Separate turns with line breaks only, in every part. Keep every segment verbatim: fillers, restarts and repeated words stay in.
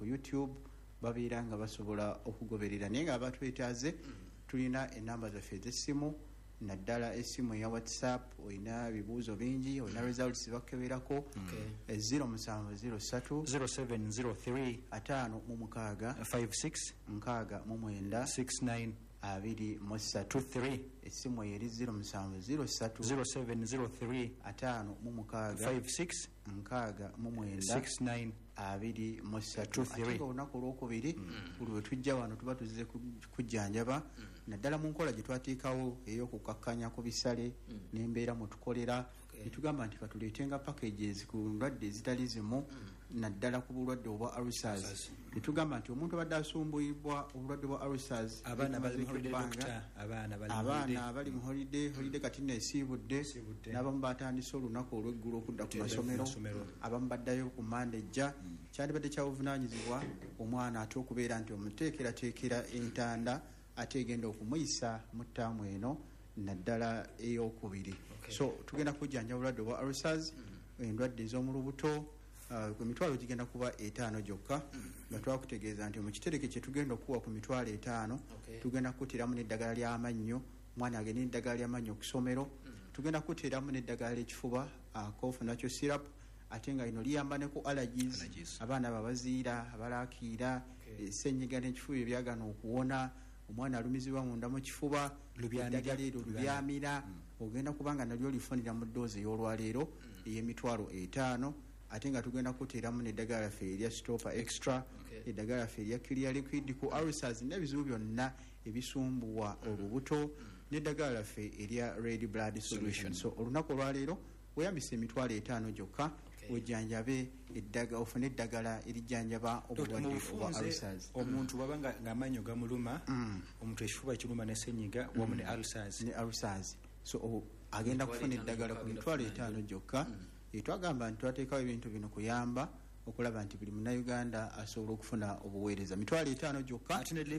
YouTube babeera nga basobola okugoberera naye nga abantu betaaze tulina enamba zaffe ez'essimu naddala essimu eya WhatsApp olina bibuuzo bingi olina results bakeberako zero musanvu zero ssatu
zero seven zero three
ataano mu mukaaga
five six
nkaaga mu mwenda
six nine
abiri mu ssatu
three
essimu eyo eri zero musanvu zero ssatu
zero seven zero three
ataano mu mukaaga
five six
nkaaga mu mwenda
six nine
abiri mu ssatu ate nga olunaku olwokubiri buli we tujja wano tuba tuzze kujjanjaba naddala mu nkola gye twateekawo ey'okukakkanya ku bisale n'embeera mwe tukolera ne tugamba nti katuleetenga packages ku ndwadde ezitali zimu naddala ku bulwadde obwa ulcers ne tugamba nti omuntu abadde asumbuyibwa obulwadde bwa ulcers
abaana bali mu holiday doctor
abaana abali mu holiday holiday kati neesiibudde n'abamu batandise olunaku olw'eggulu okudda ku masomero abamu baddayo ku mandejja kyandibadde kyabuvunaanyizibwa omwana ate okubeera nti omuteekerateekera entanda ate egenda okumuyisa mu ttaamu eno naddala ey'okubiri so tugenda kujjanja obulwadde obwa ulcers endwadde ez'omu lubuto ku mitwalo gigenda kuba etaano gyokka nga twakutegeeza nti mu kitereke kye tugenda okuwa ku mitwalo etaano tugenda kutiramu n'eddagala ly'amannyo omwana agenda n'eddagala ly'amannyo ku ssomero tugenda kutiramu n'eddagala ly'ekifuba cough nakyo syrup ate nga lino liyamba ne ku allergies abaana abo abaziira abalakiira essenyiga n'ekifuba ebyagana okuwona omwana alumizibwa munda mu kifuba eddagala eryo lubyamira ogenda kubanga nalyo lifunira mu ddoozi ey'olwaleero ey'emitwalo etaano ate nga tugenda kuteeramu n'eddagala laffe erya stopa extra eddagala laffe erya clear liquid ku ulcers n'ebizibu byonna ebisumbuwa olubuto n'eddagala laffe erya red blood solution so olunaku olwaleero weyambisa emitwalo etaano gyokka ojjanjabe eddaga ofune eddagala erijjanjaba obulwadde obwa ulcers
omuntu bwabanga ng'amannyo gamuluma omuntu ekifuba kiruma n'essenyiga wamu ne ulcers
ne ulcers so agenda kufuna eddagala ku mitwalo etaano gyokka twagamba nti twateekawo ebintu bino kuyamba okulaba nti buli munnayuganda asobola okufuna obuweereza mitwalo etaano gyokka
ate ne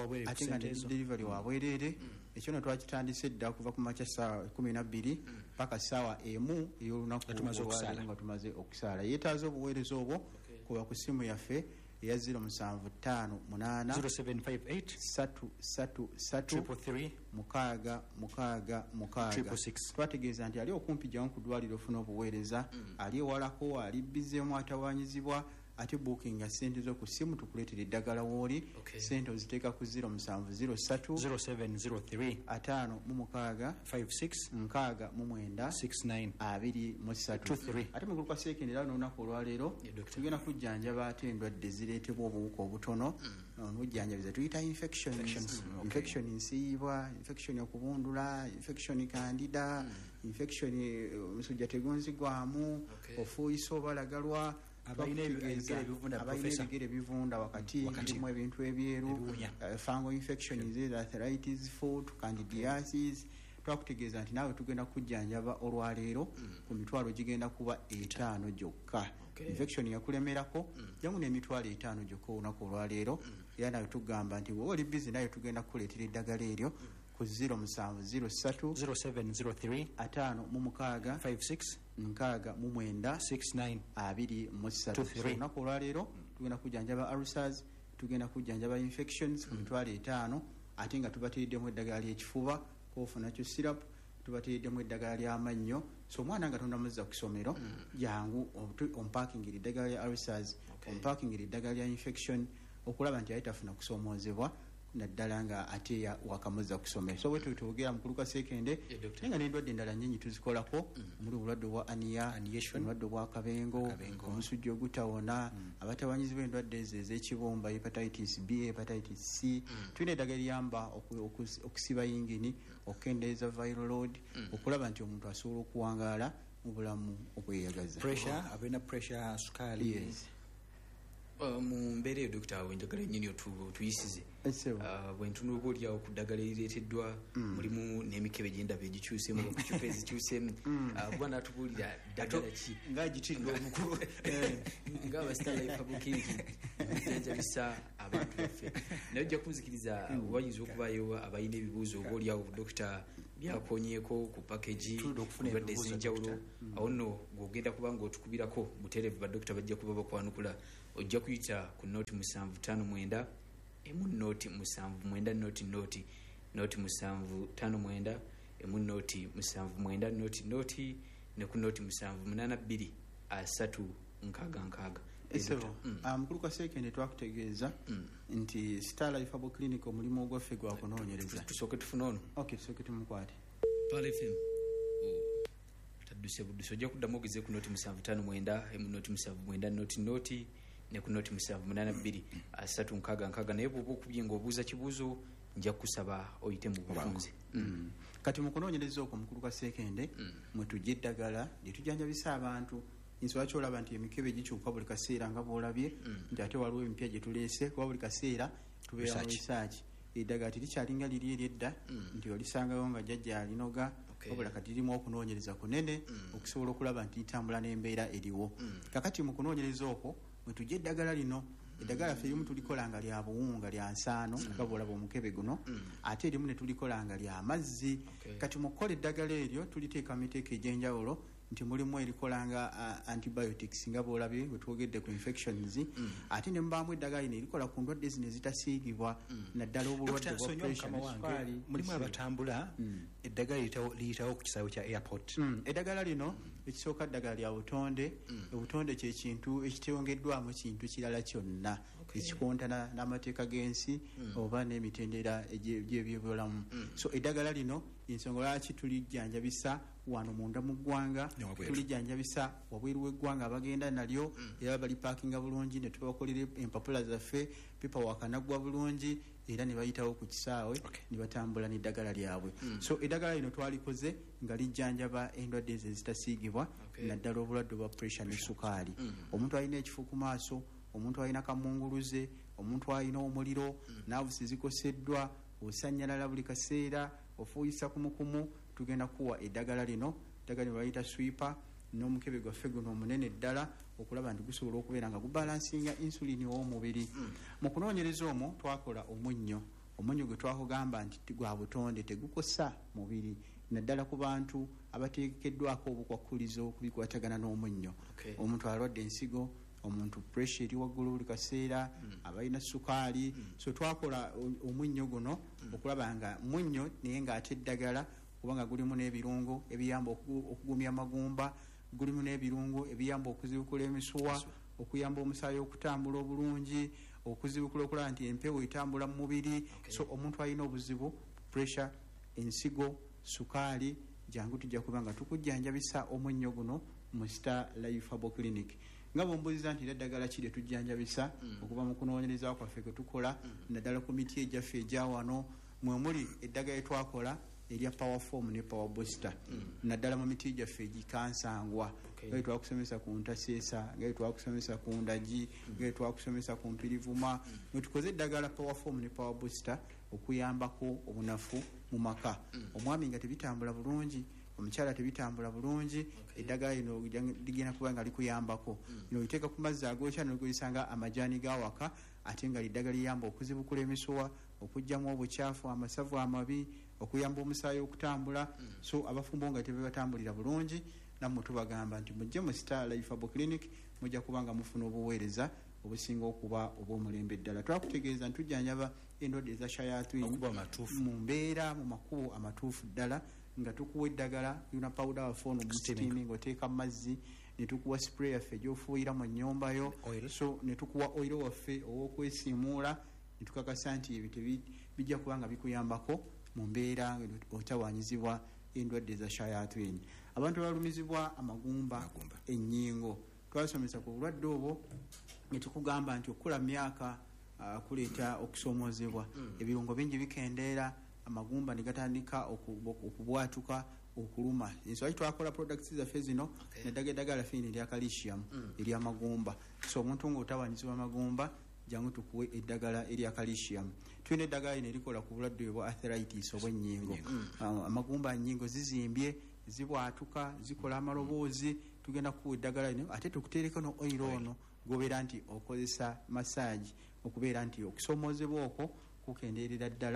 delivery
wabwereere ekyo no twakitandise dda okuva ku makya ssaawa kumi na bbiri paka ssaawa emu ey'olunaku olwaleero nga tumaze okusaala yeetaaza obuweereza obwo kuba ku ssimu yaffe eya zero musanvu ttaano munaana
zero seven five eight
ssatu ssatu ssatu
triple three
mukaaga mukaaga mukaaga twategeeza nti ali okumpi gyamu ku ddwaliro ofuna obuweereza ali ewalako ali bizzeemu atawanyizibwa ate booking ya ssente zo ku ssimu tukuleetera eddagala wooli ssente oziteeka ku zero musanvu zero ssatu
zero seven zero three
ataano mu mukaaga
five six
nkaaga mu mwenda
six nine
abiri mu ssatu ate mu guluka seekendera n'olunaku olwaleero tugenda kujjanjaba ate endwadde zireetebwa obuwuka obutono mujjanjabiza tuyita infections infection nsiibwa infection okubundula infection candida infection omusujja tegunzigwamu ofuuyisa obalagalwa abalina ebigere ebivunda wakati birimu ebintu ebyeru fungal infections arthritis foot candidiasis twakutegeeza nti naawe tugenda kujjanjaba olwaleero ku mitwalo gigenda kuba etaano gyokka infection yakulemerako jamu n'emitwalo etaano gyokka olunaku olwaleero era nawe tugamba nti wowe oli bizi naye tugenda kukuleetera eddagala eryo ku zero musanvu zero ssatu
zero seven zero three
ataano mu mukaaga
five six
nkaaga mu mwenda
six nine
abiri mu ssatu olunaku olwaleero tugenda kujjanjaba ulcers tugenda kujjanjaba infections ku mitwalo etaano ate nga tubateereddemu eddagala ly'ekifuba koofu nakyo syrup tubateereddemu eddagala ly'amannyo so omwana nga tondamuzza ku ssomero jangu omupakingira eddagala lya ulcers omupakingira eddagala lya infection okulaba nti ayitafuna kusoomoozebwa naddala nga ate wakamuzza ku ssomero so bwe tutwogera mu kuluka seekende naye nga n'endwadde endala nnyingi tuzikolako omuli obulwadde obwa aniya obulwadde obwa kabengo omusujja ogutawona abatawanyizibwa endwadde ezo ez'ekibumba hepatitis B hepatitis C tulina eddagala eriyamba okusiba yingini okukendeeza viral load okulaba nti omuntu asobola okuwangaala mu bulamu obweyagaza
abalina pressure sukaali
mu mbeera eyo dokita wenjagala nnyini tuyisize bwentunula oba oliawo ku ddagala erireeteddwa mulimu n'emikebe gyendaba egikyusemu okucupa ezikyusemu kuba natubuulira ddagala ki
ngagitidde omukulu
ngaabastarlife bukingi janjabisa abantu baffe naye ojja kunzikiriza wayinza okubayo abalina ebibuuzo oba oliawo dokita byakonyeeko ku package endwadde ez'enjawulo awo nno ng'ogenda kuba ng'otukubirako butereevu badokita bajja kuba bakwanukula ojja kuyita ku nooti musanvu tano mwenda emu nooti musanvu mwenda nooti nooti nooti musanvu tano mwenda emu nooti musanvu mwenda nooti nooti ne ku nooti musanvu munaana bbiri asatu nkaaga nkaaga.
Esebo mukulu Kasekende twakutegeeza nti Star Life Herbal Clinic omulimu ogwaffe gwa kunoonyereza.
Tusooke tufune ono.
Okay, tusooke tumukwate.
Twala F M. Tadduse buduse ojja kuddamu ogeze ku nooti musanvu tano mwenda emu nooti musanvu mwenda nooti nooti ne ku nooti musanvu munaana bbiri asatu nkaaga nkaaga naye bw'oba okubye ng'obuuza kibuuzo nja kusaba oyite mu bufunze.
Kati mu kunoonyereza okwo mukulu Kasekende mwe tujja eddagala lye tujjanjabisa abantu. Nsonga lwaki olaba nti emikebe gikyuka buli kaseera nga bw'olabye nti ate waliwo empya gye tuleese kuba buli kaseera tubeera mu risaaki. Eddagala terikyalinga liri eryedda nti olisangayo nga jjajja alinoga wabula kati lirimu okunoonyereza kunene okusobola okulaba nti litambula n'embeera eriwo. Kakati mu kunoonyereza okwo mwe tujja eddagala lino eddagala ffe erimu tulikola nga lya buwunga lya nsaano nga bw'olaba omukebe guno ate erimu ne tulikola nga lya mazzi. Kati mu kukola eddagala eryo tuliteeka mu miteeko egy'enjawulo nti mulimu erikola nga uh, antibiotics nga bw'olabye bwe twogedde ku infections ate ne mubaamu eddagala lino erikola ku ndwadde zino ezitasiigibwa naddala obulwadde bwa pressure.
Mulimu abatambula eddagala liyitawo ku kisaawe kya airport.
Eddagala lino ekisooka ddagala lya butonde. Obutonde kye kintu ekiteongeddwamu kintu kirala kyonna ekikontana n'amateeka g'ensi oba n'emitendera egy'ebyobulamu. So eddagala lino ensonga lwaki tulijjanjabisa wano munda mu ggwanga, tulijjanjabisa wabweru w'eggwanga abagenda nalyo era balipaakinga bulungi ne tubakolera empapula zaffe pipawakanaggwa bulungi era ne bayitawo ku kisaawe ne batambula n'eddagala lyabwe. So eddagala lino twalikoze nga lijjanjaba endwadde ezo ezitasiigibwa naddala obulwadde obwa pressure ne sukaali. Omuntu alina ekifu ku maaso, omuntu alina kamunguluze, omuntu alina omuliro, naavusi zikoseddwa, osannyalala buli kaseera, ofuuyisa kumukumu, tugenda kuwa eddagala lino. Eddagala lino bayita sweeper n'omukebe gwaffe guno omunene ddala okulaba nti gusobola okubeera nga gubalansinga insulini w'omubiri. Mu kunoonyereza omwo twakola omunnyo. Omunnyo gwe twakugamba nti gwa butonde tegukosa mubiri naddala ku bantu abateekeddwako obukwakkulizo kubikwatagana n'omunnyo. Omuntu alwadde ensigo, omuntu pressure eri waggulu buli kaseera, abalina sukaali. So twakola omunnyo guno okulaba nga munnyo naye ng'ate eddagala kubanga gulimu n'ebirungo ebiyamba okugumya amagumba, gulimu n'ebirungo ebiyamba okuzibukula emisuwa, okuyamba omusaayi okutambula obulungi, okuzibukula okulaba nti empewo etambula mu mubiri. So omuntu alina obuzibu pressure, ensigo, sukaali, jangu tujja kuba nga tukujjanjabisa omunnyo guno mu Star Life Herbal Clinic. Nga bombuuziza nti eddagala ki lye tujjanjabisa okuva mu kunoonyereza kwaffe kwe tukola naddala ku miti egyaffe egya wano mwe muli eddagala etwakola erya power form ne power booster naddala mu miti gyaffe egikansangwa nga twakusomesa ku ntaseesa, nga twakusomesa ku ndagi, nga twakusomesa ku mpirivuma. Mwe tukoze eddagala power form ne power booster okuyambako obunafu mu maka. Omwami nga tebitambula bulungi, omukyala tebitambula bulungi, eddagala lino ligenda kuba nga likuyambako. Lino liteeka ku mazzi agookya nogoyisanga amajaani gawaka ate nga liddagala liyamba okuzibukula emisuwa, okuggyamu obukyafu, amasavu amabi, okuyamba omusaayi okutambula. So abafumbo nga tebebatambulira bulungi nammwe tubagamba nti mujje mu Star Life Herbal Clinic mujja kuba nga mufuna obuweereza obusinga okuba obw'omulembe ddala. Twakutegeeza ntujjanjaba endwadde eza shayatwini mu mbeera mu makubo amatuufu ddala nga tukuwa eddagala yuna powder waffe ono musitimi ng'oteeka mu mazzi, ne tukuwa spray yaffe gy'ofuuyira mu nnyumbayo. So ne tukuwa oiro waffe ow'okwesiimuula ne tukakasa nti ebyo bijja kuba nga bikuyambako mu mbeera otawaanyizibwa endwadde za shayatwini. Abantu abalumizibwa amagumba, ennyingo, twasomesa ku bulwadde obwo ne tukugamba nti okukula myaka uh, kuleeta okusoomozebwa. Ebirungo bingi bikendeera, amagumba ne gatandika okubwatuka, okuluma. Ensonga twakola products zaffe zino neddaga eddagala fini erya calcium ery'amagumba. So omuntu ng'otawaanyizibwa amagumba jangu tukuwe eddagala erya calcium. Tulina eddagala lino erikola ku bulwadde bwa arthritis obw'ennyingo. Amagumba ennyingo zizimbye, zibwatuka, zikola amaloboozi, tugenda kuwa eddagala lino ate tukuteereko no oil ono gobeera nti okozesa massage okubeera nti okusoomozebwa okwo kukendeerera ddala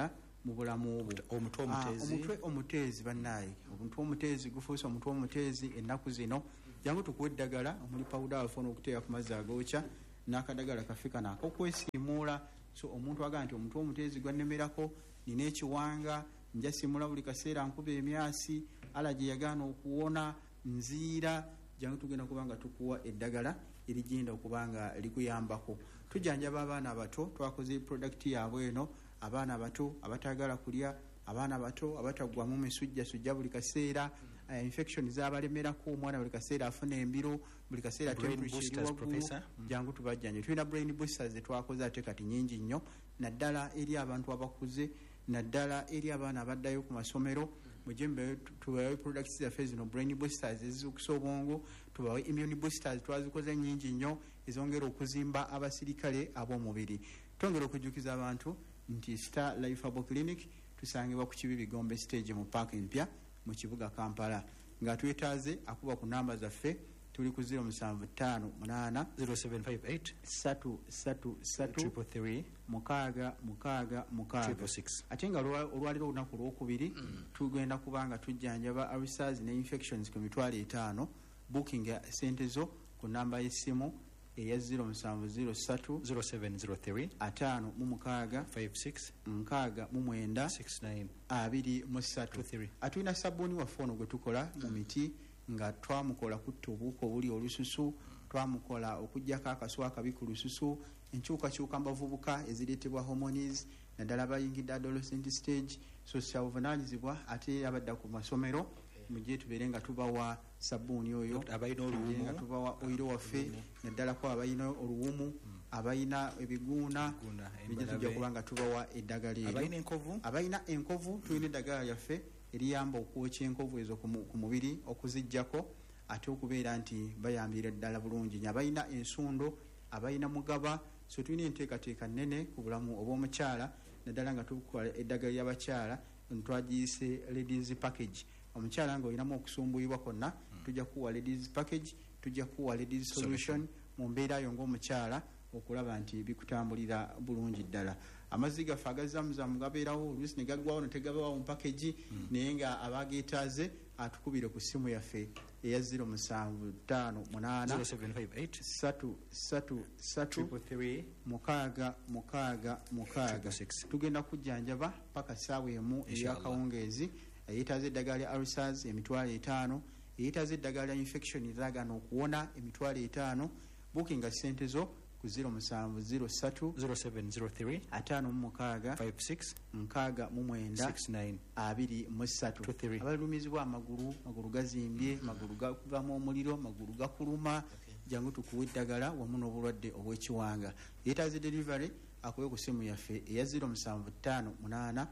mu bulamu bwo.
Omutwe omuteezi
omutwe omuteezi bannaayi, omutwe omuteezi gufuuse omutwe omuteezi ennaku zino. Jangu tukuwa eddagala omuli pawuda afuna okuteeka ku mazzi agookya n'akadagala kaffe kano ak'okwesiimuula. So omuntu agamba nti omutwe omuteezi gwannemerako, nina ekiwanga, njasiimula buli kaseera nkuba emyasi, alaji yagaana okuwona, nziira, jangu tugenda kuba nga tukuwa eddagala erigenda okuba nga likuyambako. Tujjanjaba abaana abato, twakoze prodakiti yaabwe eno, abaana abato abataagala kulya, abaana abato abataggwamu misujja sujja buli kaseera, uh, infection zabalemerako, omwana buli kaseera afuna embiro, buli kaseera temperature waggulu. Jangu tubajjanje. Tulina brain boosters zetwakoze ate kati nyingi nnyo, naddala eri abantu abakuze, naddala eri abaana abaddayo ku masomero. Mujembe tubawe products zaffe zino brain boosters ezizukusa obwongo, tubawe immune boosters twazikoze nyingi nnyo ezongera okuzimba abasirikale ab'omubiri. Twongera okujjukiza abantu nti Star Life Herbal Clinic tusangibwa ku Kibibi Gombe stage mu park empya mu kibuga Kampala. Nga twetaaze akuba ku namba zaffe tuli ku zero seven five eight
zero seven five eight
satu satu satu
three three
mukaaga mukaaga mukaaga
six.
Ate nga olwaliro olunaku olwokubiri tugenda kubanga tujjanjaba ulcers ne infections ku mitwalo etaano. Booking sente zo ku namba y'essimu eya zero seven zero three
zero seven zero three
ataano mu mukaaga
five six
nkaaga mu mwenda
six nine
abiri mu ssatu. Atulina sabbuuni waffe ono gwe tukola mu miti nga twamukola kutta obuwuka obuli olususu, twamukola okuggyako akaswa akabi ku lususu, enkyukakyuka mu bavubuka ezireetebwa hormones, naddala abayingidde adolescent stage. So kyabuvunaanyizibwa ate abadda ku masomero mujje tubeere nga tubawa sabbuuni oyo,
abalina oluwumu
nga tubawa oyiro waffe, naddala ko abalina oluwumu, abalina ebiguuna, bijja tujja kuba nga tubawa eddagala eryo.
Abalina enkovu,
abalina enkovu tulina eddagala lyaffe eriyamba okwokya enkovu ezo ku mubiri okuziggyako, ate okubeera nti bayambira ddala bulungi. Abalina ensundo, abalina mugaba, so tulina enteekateeka nnene ku bulamu obw'omukyala, naddala nga tukola eddagala ly'abakyala twagiyise ladies package. Omukyala nga olinamu okusumbuyibwa kwonna, tujja kuwa ladies package, tujja kuwa ladies solution mu mbeera yo ng'omukyala okulaba nti bikutambulira bulungi ddala. Amazzi gaffe agazamuzamu gabeerawo, oluusi ne gaggwawo ne tegabawo mu package, naye nga abageetaaze atukubire ku ssimu yaffe eya zero seven five eight
zero seven five eight
satu satu satu
three three
mukaaga mukaaga mukaaga. Tugenda kujjanjaba paka ssaawa emu ey'akawungeezi. Eyeetaaza eddagala lya ulcers emitwalo etaano, eyeetaaza eddagala lya infection eraagana okuwona emitwalo etaano. Bookinga ssente zo ku zero seven zero three
zero seven zero three
ataano mu mukaaga
five six
nkaaga mu mwenda
six nine
abiri mu ssatu. Abalumizibwa amagulu, magulu gazimbye, magulu gakuvamu omuliro, magulu gakuluma, jangu tukuwa eddagala wamu n'obulwadde obw'ekiwanga. Yeetaaza delivery akuwe ku ssimu yaffe eya zero seven five eight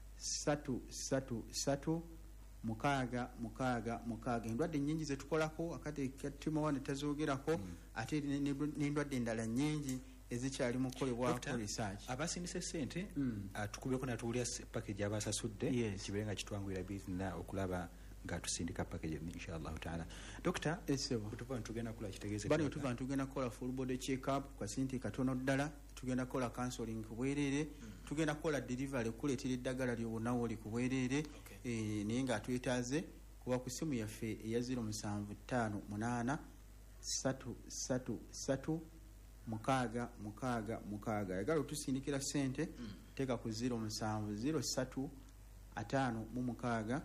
satu satu satu mukaaga mukaaga mukaaga. Endwadde nnyingi zetukolako akati katimowa ne tazoogerako, ate n'endwadde endala nnyingi ezikyali mu kukolebwako research.
Abasindise ssente tukubeko natuwulira package abasasudde kibeere nga kitwanguyira bizinena okulaba nga tusindika package inshallah taala. Dokita tuva ntugenda kukola kitegeeze
bano tuva ntugenda kukola full body check up kwa sente katono ddala, tugenda kukola counseling ku bwereere, tugenda kukola delivery kuleetera eddagala ly'obunawo oli ku bwereere. Naye nga twetaaze kuba ku ssimu yaffe eya zero seven five eight satu satu satu mukaaga mukaaga mukaaga. Yagala otusindikira ssente teeka ku zero seven zero three ataano mu mukaaga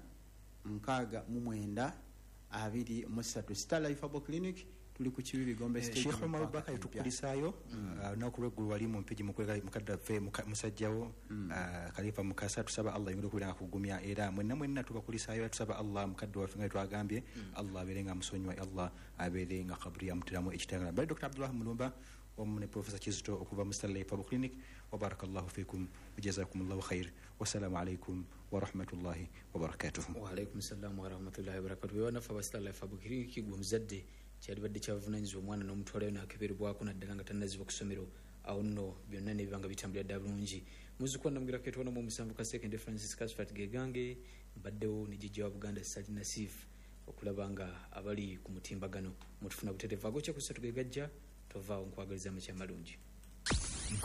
nkaaga mu mwenda abiri mu ssatu. Star Life Herbal Clinic tuli ku Kibibi Gombe stage.
Sheikh Omar Bakari tukulisaayo olunaku lweggulu wali mu mpigi mukaddafe musajjawo Khalifa Mukasa, tusaba Allah yongere okubeera nga kugumya, era mwenna mwenna tubakulisaayo, tusaba Allah mukadde waffe nga twagambye Allah abeere nga musonyiwa, Allah abeere nga kaburi amutiramu ekitangala. Bali Dr Abdullah Mulumba wamu ne Professor Kizito okuva mu Star Life Herbal Clinic. Wa barakallahu fikum wa jazakumullahu khair. Wassalamu alaikum wa rahmatullahi wa barakatuh.
Wa alaikum assalam wa rahmatullahi wa barakatuh. Wewe nafa wa Star Life Herbal Clinic gwe muzadde kyalibadde kyavunaanyizibwa omwana n'omutwalayo n'akeberebwako naddala nga tannaziba ku ssomero, awo nno byonna ne bibanga bitambulira ddala bulungi. Muzzukwa namugera ketwanamu omusanvu ka second Francis Kasfat gegange mbaddewo ne jjajja wa Buganda Sali Nasif okulaba nga abali ku mutimbagano mutufuna butereevu agokya ku ssatu ge gajja tovaawo nkwagaliza amakya malungi.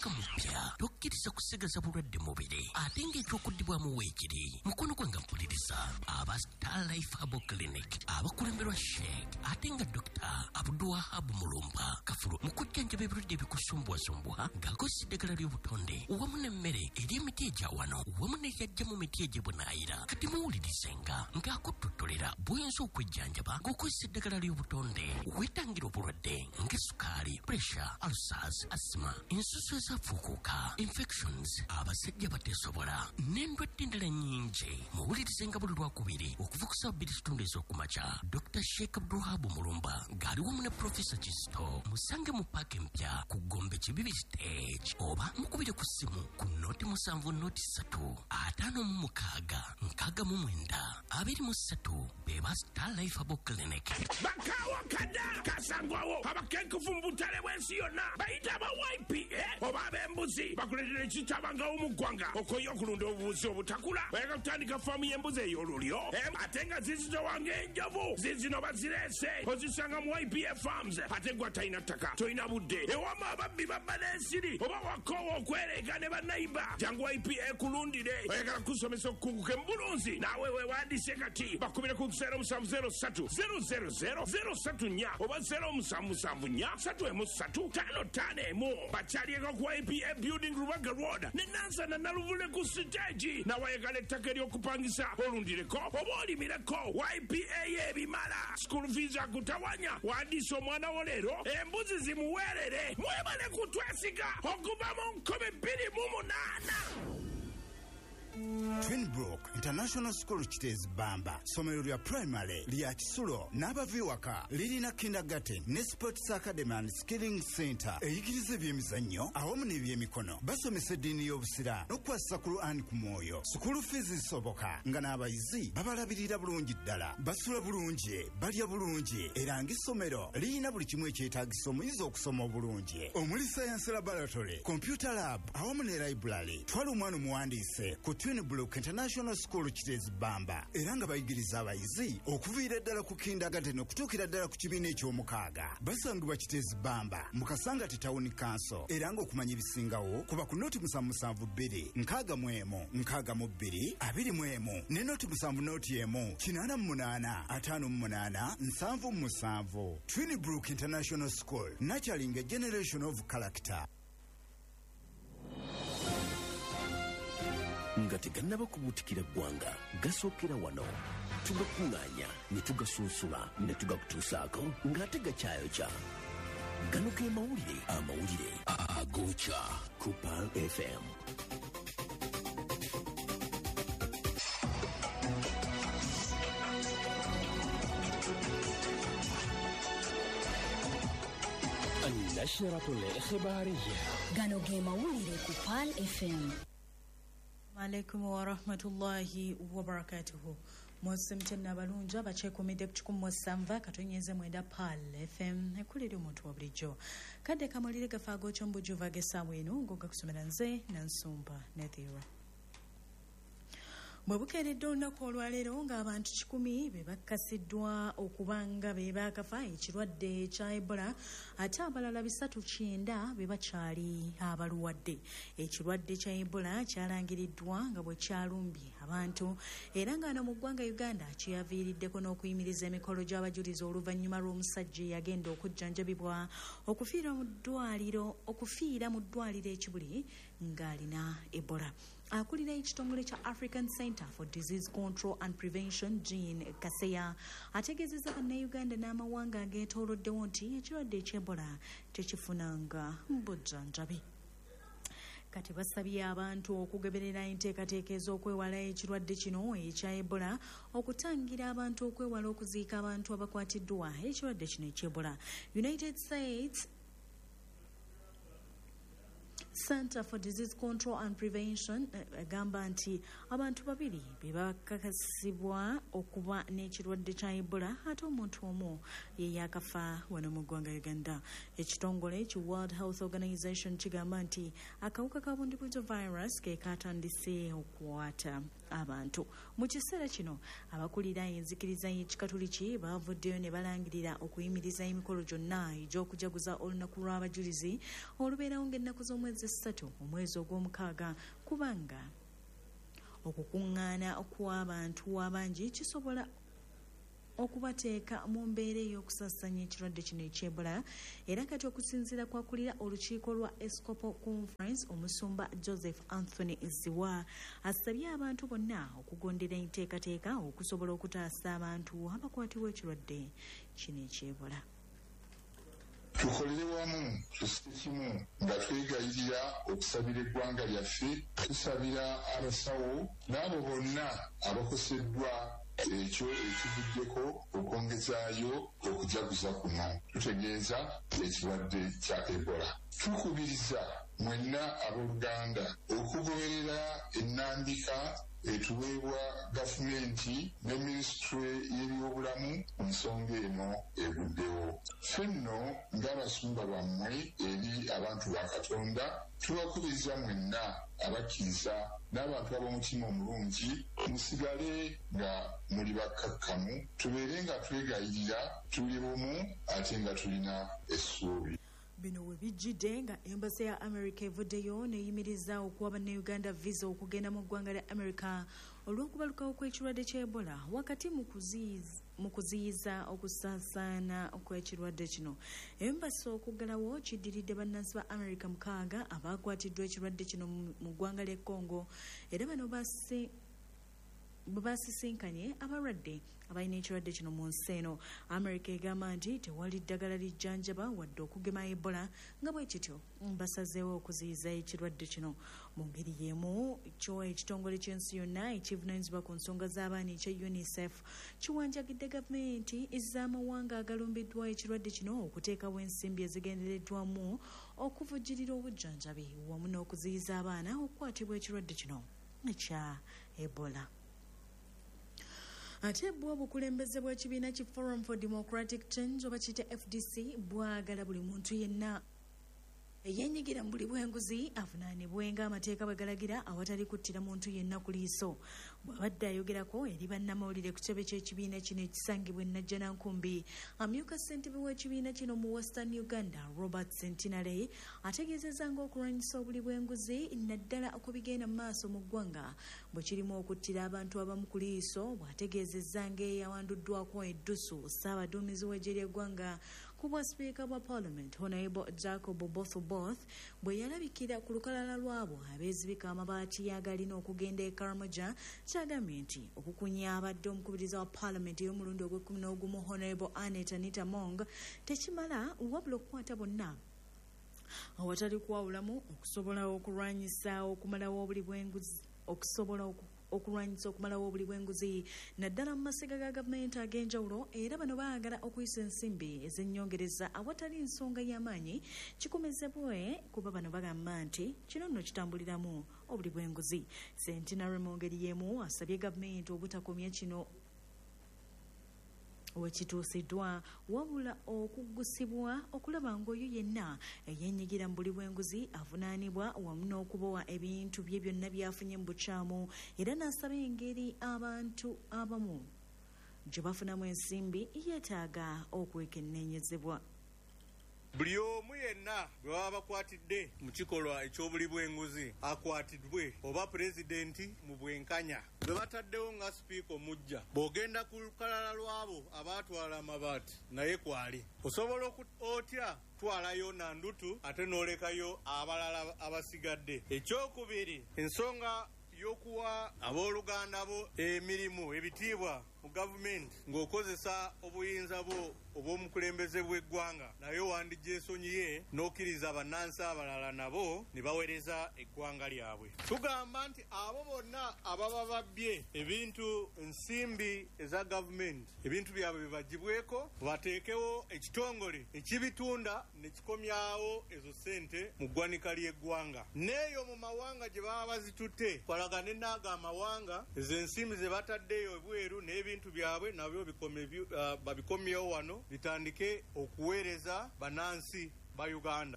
omwaka mupya tokkiriza kusigaza bulwadde mubiri ate ng'ekyokuddibwamu weekiri mukono gwange mpuliriza aba Star Life Herbal Clinic abakulemberwa Sheikh ate nga Dr. Abdulwahab Mulumba Kafulu mu kujjanjaba ebirwadde ebikusumbwasumbwa ng'akozesa eddagala ly'obutonde wamu n'emmere eri emiti egya wano wamu n'eyajja mu miti egy'ebunaayira kati muwulirizenga ng'akuttotolera bw'oyinza okwejjanjaba ng'okozesa eddagala ly'obutonde weetangira obulwadde ng'essukaali pressure ulcers asthma ensusu ezafuukuuka infections abasajja bateesobola n'endwadde endala nnyingi muwulirizenga buli lwakubiri okuva ku ssaawa bbiri kitundu ez'okumakya Dr. Sheikh Abdulwahab Mulumba ng'ali wamu ne Professor Kisto musange mu paaka empya ku Gombe Kibibi stage oba mukubire ku ssimu ku noti musanvu noti ssatu ataano mu mukaaga nkaaga mu mwenda abiri mu ssatu beba Star Life Herbal Clinic.
Bakawa kada kasangwawo abakenkufu mu butale bw'ensi yonna bayita aba Y P A oba ab'embuzi bakuletera ekitabangawo mu ggwanga okoye okulunda obubuzi obutakula oyagala kutandika faamu y'embuzi ey'olulyo ate nga zizitowanga enjovu zizino bazireese ozisanga mu Y P A Farms ate gwa talina ttaka tolina budde ewama ababbi babba n'ensiri oba wakoowa okwereega ne bannayiba jangu Y P A kulundire oyagala kusomesa okukunguka embulunzi naawe weewandiise kati bakubire ku zero musanvu zero ssatu zero zero zero zero ssatu nnya oba zero musanvu musanvu nnya ssatu emu ssatu ttaano ttaano emu bakyalieko ku Y P A Building Rubaga Road ne Nansana Naluvule ku siteegi nawayagala ettaka ery'okupangisa olundireko oba olimireko Y P A y'ebimala school fees akutawanya wandiisa omwana wo leero embuzi zimuweerere mwebale kutwesiga okuva mu nkumi bbiri mu munaana.
Twinbrook International School Kitezi Bamba somero lya primary lya Kisulo n'abaviwaka lirina kindergarten ne sports academy and skilling center eyigiriza ebyemizannyo awamu n'ebyemikono basomesa eddiini y'obusiraamu n'okukwasa ku Qur'an ku mwoyo school fees zisoboka nga n'abayizi babalabirira bulungi ddala basula bulungi balya bulungi era ng'essomero lirina buli kimu ekyetaagisa omuyizi okusoma obulungi omuli science laboratory computer lab awamu ne library twala omwana omuwandiise ku Twinbrook International School Kitezi Bamba era nga bayigiriza abayizi okuviira ddala ku kindergarten okutuukira ddala ku kibiina eky'omukaaga basangibwa Kitezi Bamba mu Kasangati Town Council era nga okumanya ebisingawo kuba ku noti musanvu musanvu bbiri nkaaga mu emu nkaaga mu bbiri abiri mu emu ne noti musanvu noti emu kinaana mu munaana ataano mu munaana nsanvu mu musanvu. Twinbrook International School nurturing a generation of character.
nga tegannaba kubuutikira ggwanga gasookera wano tugakuŋŋaanya ne tugasunsula ne tugakutuusaako ng'ate gakyayokya gano ge mawulire amawulire agokya ku Pearl F M. النشرة الإخبارية
gano ge mawulire ku Pearl F M.
Alaikum wa rahmatullahi wa barakatuhu. Mwasimtena balunja bachekomede kuchikumu mwasamva katonyeze mwenda Pearl F M ekuliri omuntu wa bulijjo kadde kamalire gafago chombuju vage samwenu ngoga kusomera nze nansumba nethira. Mwebukeredde olunaku olwaleero ng'abantu kikumi be bakasiddwa okubanga be baakafa ekirwadde ekya Ebola ate abalala bisatu kyenda be bakyali abaluwadde. Ekirwadde kya Ebola kyalangiriddwa nga bwe kyalumbye abantu era nga no mu ggwanga Uganda kyeyaviiriddeko n'okuyimiriza emikolo gy'abajulizi oluvannyuma lw'omusajja eyagenda okujjanjabibwa okufiira mu ddwaliro okufiira mu ddwaliro ekibuli ng'alina Ebola. Akulira ekitongole kya African Center for Disease Control and Prevention Jean Kaseya ategeezezza bannayuganda n'amawanga ageetooloddewo nti ekirwadde eky'Ebola tekifunanga bujjanjabi. Kati basabye abantu okugoberera enteekateeka ez'okwewala ekirwadde kino ekya Ebola okutangira abantu okwewala okuziika abantu abakwatiddwa ekirwadde kino eky'Ebola. United States Center for Disease Control and Prevention agamba nti abantu babiri be bakakasibwa okuba n'ekirwadde kya Ebola ate omuntu omu ye yakafa wano mu ggwanga Uganda. Ekitongole ki World Health Organization kigamba nti akawuka ka bundibugyo virus ke katandise okukwata abantu. Mu kiseera kino abakulira enzikiriza y'ekikatuliki bavuddeyo ne balangirira okuyimiriza emikolo gyonna egy'okujaguza olunaku lw'abajulizi olubeerawo ng'ennaku z'omwezi ogw'okusatu omwezi ogw'omukaaga kubanga okukuŋŋaana kw'abantu abangi kisobola okubateeka mu mbeera ey'okusaasaanya ekirwadde kino eky'Ebola. Era kati okusinziira kwakulira olukiiko lwa Episcopal Conference, omusumba Joseph Anthony Ziwa asabye abantu bonna okugondera enteekateeka okusobola okutaasa abantu abakwatibwa ekirwadde kino eky'Ebola.
Tukolere wamu tusite kimu nga twegayirira okusabira eggwanga lyaffe, tusabira abasawo n'abo bonna abakoseddwa ekyo ekivuddeko okwongezaayo okujaguza kuno. Tutegeeza ekirwadde kya Ebola. Tukubiriza mwenna abooluganda okugoberera ennambika etuweebwa gavumenti ne minisitule y'ebyobulamu ku nsonga eno eguddewo. Ffe nno ng'abasumba bammwe eri abantu ba Katonda tubakubiriza mwenna abakkiriza n'abantu ab'omutima omulungi musigale nga muli bakkakkamu, tubeere nga twegayirira, tuli bumu ate nga tulina essuubi.
Bino we bijjidde nga embassy ya America evuddeyo n'eyimiriza okuwa bannayuganda visa okugenda mu ggwanga lya America olw'okubalukawo kw'ekirwadde ky'Ebola wakati mu kuziyiza okusaasaana kw'ekirwadde kino. Embassy okuggalawo kiddiridde bannansi ba America mukaaga abaakwatiddwa ekirwadde kino mu ggwanga ly'e Congo, era bano basi bwe basisinkanye abalwadde abalina ekirwadde kino mu nsi eno. America egamba nti tewali ddagala lijjanjaba wadde okugema Ebola, nga bwe kityo basazeewo okuziyiza ekirwadde kino. Mu ngeri y'emu kyo ekitongole ky'ensi yonna ekivunaanyizibwa ku nsonga z'abaana ekya UNICEF kiwanjagidde gavumenti ez'amawanga agalumbiddwa ekirwadde kino okuteekawo ensimbi ezigendereddwamu okuvujjirira obujjanjabi wamu n'okuziyiza abaana okukwatibwa ekirwadde kino ekya Ebola. Ate bwo obukulembeze bw'ekibiina ki Forum for Democratic Change oba kiyite F D C bwagala buli muntu yenna eyeenyigira mu buli bw'enguzi avunaanibwe ng'amateeka bwe galagira awatali kuttira muntu yenna ku liiso. Bw'abadde ayogerako eri bannamawulire ku kitebe ky'ekibiina kino ekisangibwa e Najjanankumbi, amyuka ssentebe w'ekibiina kino mu Western Uganda Robert Sentinale ategeezezza ng'okulwanyisa obuli bw'enguzi naddala okubigenda mu maaso mu ggwanga bwe kirimu okuttira abantu abamu ku liiso. Bw'ategeezezza ng'eyawanduddwako eddusu ssaabaduumizi w'eggye ly'eggwanga kubwa sipiika bwa Parliament Honorable Jacob Both bwe yalabikira ku lukalala lwabo abeezibika amabaati agalina okugenda e Karamoja, kyagambye nti okukunya abadde omukubiriza wa Parliament ey'omulundi ogw'ekkumi n'ogumu Honorable Annette Anita Mong tekimala wabula okukwata bonna awatali kwawulamu okusobola okulwanyisa okumalawo obuli bw'enguzi okusobola okulwanyisa okumalawo obuli bw'enguzi naddala mu masega ga gavumenti ag'enjawulo. Era bano baagala okuyisa ensimbi ez'ennyongereza awatali nsonga y'amaanyi kikomezebwe kuba bano bagamba nti kino nno kitambuliramu obuli bw'enguzi. Sentinary mu ngeri y'emu asabye gavumenti obutakomya kino wekituusiddwa wabula okuggusibwa okulaba ng'oyo yenna eyeenyigira mu buli bw'enguzi avunaanibwa wamu n'okubowa ebintu bye byonna byafunye mu bukyamu. Era n'asaba engeri abantu abamu gye bafunamu ensimbi yeetaaga okwekenneenyezebwa.
Buli omu yenna bwe baba bakwatidde mu kikolwa eky'obuli bw'enguzi akwatiddwe oba pulezidenti mu bwenkanya bwe bataddewo nga sipiika omujja, bw'ogenda ku lukalala lwabo abaatwala amabaati naye kwali osobola otya twalayo nandutu ate n'olekayo abalala abasigadde. Ekyokubiri, ensonga y'okuwa abooluganda bo emirimu ebitiibwa mu gavumenti ng'okozesa obuyinza bwo obw'omukulembeze bw'eggwanga, naye wandigyesonyiye n'okkiriza bannansi abalala nabo ne baweereza eggwanga lyabwe. Tugamba nti abo bonna ababa babbye ebintu ensimbi eza gavumenti ebintu byabwe bibagibweko, bateekewo ekitongole ekibitunda ne kikomyawo ezo ssente mu ggwanika ly'eggwanga. N'eyo mu mawanga gye baba bazitutte kwalagane n'ago amawanga ezo ensimbi ze bataddeyo ebweru n'ebintu byabwe nabyo babikomyewo wano bitandike okuweereza bannansi ba Uganda.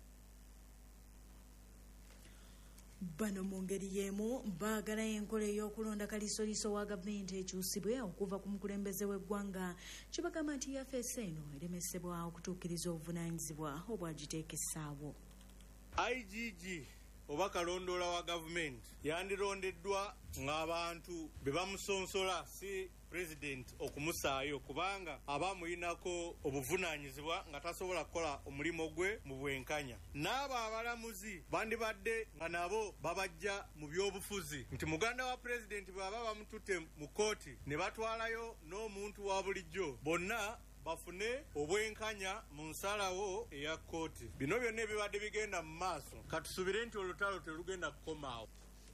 Bano mu ngeri y'emu baagala enkola ey'okulonda kalisoliiso wa gavumenti ekyusibwe okuva ku mukulembeze w'eggwanga kibagamba nti yafeesa eno eremesebwa okutuukiriza obuvunaanyizibwa obwagiteekesaawo.
I G G oba kalondoola wa gavumenti yandirondeddwa ng'abantu be bamusonsola si president okumusaayo kubanga aba muyinako obuvunaanyizibwa nga tasobola kukola omulimu gwe mu bwenkanya. N'abo abalamuzi bandibadde nga nabo babajja mu byobufuzi nti muganda wa president bw'aba bamututte mu kooti ne batwalayo n'omuntu wa bulijjo bonna bafune obwenkanya mu nsalawo eya kooti. Bino byonna ebibadde bigenda mu maaso katusubire nti olutalo telugenda kukomaawo.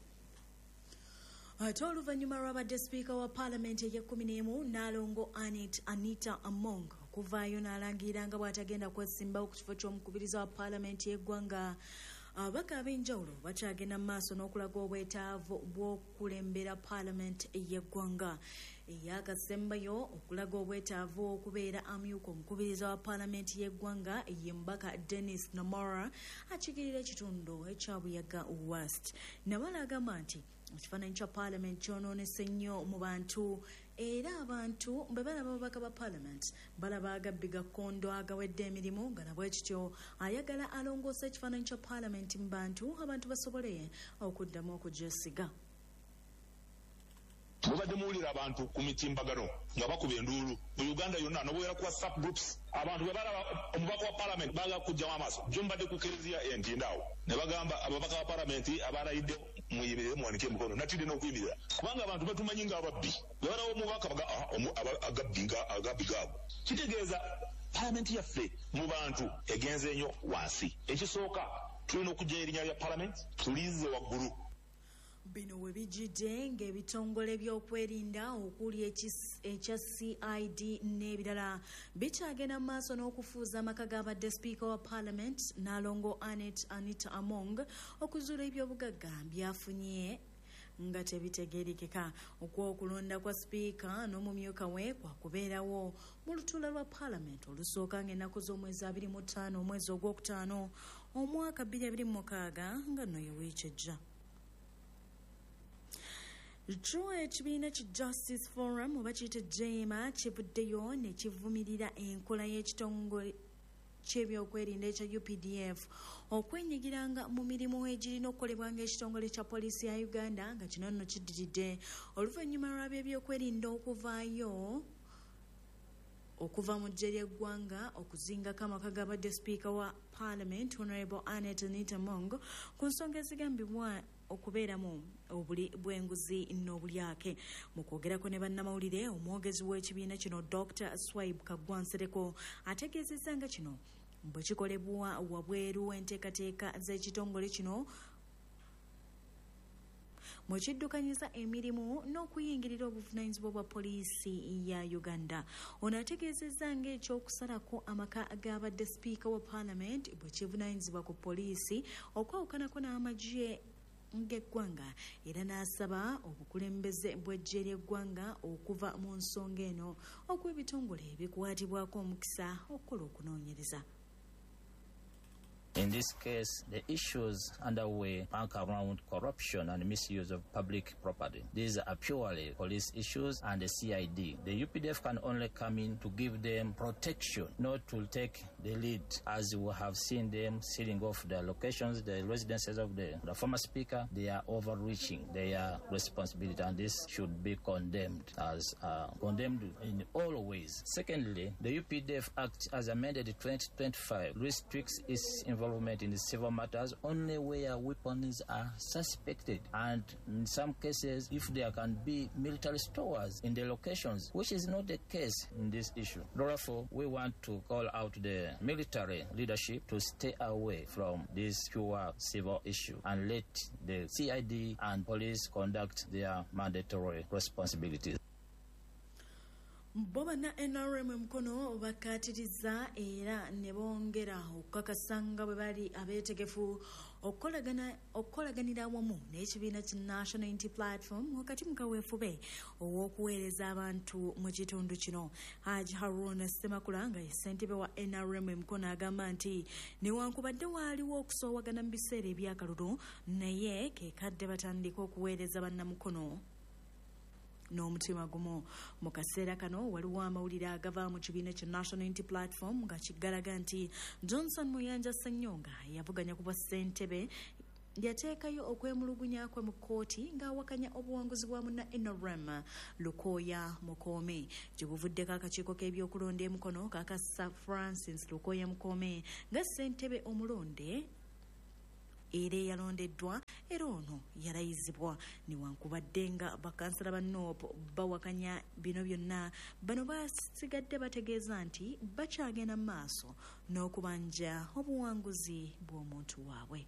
Ate oluvannyuma lwabadde sipiika wa paalamenti ey'ekkumi n'emu Nalongo Anita Among okuvaayo n'alangirira nga bw'atagenda kwesimbawo ku kifo ky'omukubiriza wa paalamenti y'eggwanga, ababaka ab'enjawulo bakyagenda mu maaso n'okulaga obwetaavu bw'okulembera paalamenti y'eggwanga. Eyakasembayo okulaga obwetaavu okubeera amyuka omukubiriza wa paalamenti y'eggwanga ye mubaka Dennis Namora akigirira ekitundu ekya Buyaga West. Namala agamba nti ekifaananyi kya paalamenti kyonoonese nnyo mu bantu era abantu bwe balaba ababaka ba paalamenti balaba agabbi gakkondo agawedde emirimu nga nabwe kityo ayagala alongoosa ekifaananyi kya paalamenti mu bantu abantu basobole okuddamu okugyesiga.
Mubadde muwulira abantu ku mitimbagano nga bakuba enduulu mu Uganda yonna n'obwera ku WhatsApp groups abantu bwe balaba omubaka wa paalamenti baagala kujjamu amaaso gyo mbadde ku kereziya entindaawo ne bagamba ababaka ba paalamenti abalayidde muyimirire muwanike emikono natidde n'okuyimirira kubanga abantu batumanyi nga ababbi bwe balawo omubaka agabbi agabbi gaabo. Kitegeeza paalamenti yaffe mu bantu egenze nnyo wansi. Ekisooka tulina okujja erinnya lya paalamenti tulize waggulu.
Bino we bijjidde ng'ebitongole by'okwerinda okuli ekya C I D n'ebirala bikyagenda mu maaso n'okufuuza amaka g'abadde sipiika wa paalamenti Nalongo Anita Among okuzuula ebyobugagga byafunye nga tebitegeerekeka. Okwokulonda kwa sipiika n'omumyuka we kwakubeerawo mu lutuula lwa paalamenti olusooka ng'ennaku z'omwezi abiri mu ttaano omwezi ogwokutaano omwaka bbiri abiri mu mukaaga nga nno ye wiiki ejja. Jjo ekibiina ki Justice Forum oba kiyite JEMA kivuddeyo ne kivumirira enkola y'ekitongole ky'ebyokwerinda ekya U P D F okwenyigiranga mu mirimu egirina okukolebwa ng'ekitongole kya poliisi ya Uganda nga kino nno kiddiridde oluvannyuma lw'ab'ebyokwerinda okuvaayo okuva mu ggye ly'eggwanga okuzingako amaka g'abadde sipiika wa Parliament Honorable Anita Among ku nsonga ezigambibwa okubeeramu obuli bw'enguzi n'obulyake. Mu kwogerako ne bannamawulire omwogezi w'ekibiina kino Doctor Swaib Kagwansereko ategeezezza nga kino bwe kikolebwa wabweru enteekateeka z'ekitongole kino mu kiddukanyiza emirimu n'okuyingirira obuvunaanyizibwa bwa poliisi ya Uganda. Ono ategeezezza ng'ekyokusalako amaka g'abadde sipiika wa paalamenti bwe kivunaanyizibwa ku poliisi okwawukanako n'amagye ng'eggwanga era n'asaba obukulembeze bw'eggye ly'eggwanga okuva mu nsonga eno okuba ebitongole ebikwatibwako omukisa okukola okunoonyereza.
In this case, the issues underway bank around corruption and misuse of public property. These are purely police issues and the C I D. The U P D F can only come in to give them protection, not to take the lead, as we have seen them sealing off their locations, the residences of the, the former speaker. They are overreaching their responsibility, and this should be condemned as uh, condemned in all ways. Secondly, the U P D F Act, as amended in twenty twenty-five, restricts its involvement in the civil matters only where weapons are suspected, and in some cases if there can be military stores in the locations, which is not the case in this issue. Therefore, we want to call out the military leadership to stay away from this pure civil issue and let the C I D and police conduct their mandatory responsibilities.
Bo banna N R M mukono bakkaatiriza era ne bongera okukakasanga bwe bali abeetegefu okukolaganira awamu n'ekibiina ki National Unity Platform wakati mu kaweefube ow'okuweereza abantu mu kitundu kino. Haji Haruna Ssemakula nga ye ssentebe wa N R M mukono agamba nti newankubadde waaliwo okusoowagana mu biseera ebyakalulu naye keekadde batandika okuweereza bannamukono n'omutima gumu. Mu kaseera kano waliwo amawulire agava mu kibiina kya National Unity Platform nga kiggalaga nti Johnson Muyanja Ssenyonga yavuganya ku bwa ssentebe yateekayo okwemulugunya kwe mu kkooti ng'awakanya obuwanguzi bwa munna N R M Lukoya Mukome. Kibuvuddeko akakiiko k'ebyokulonda emukono kakassa Francis Lukoya Mukome nga ssentebe omulonde era eyalondeddwa era ono yalayizibwa newankubadde nga bakansala ba Noop bawakanya bino byonna. Bano basigadde bategeeza nti bakyagenda mu maaso n'okubanja obuwanguzi bw'omuntu waabwe.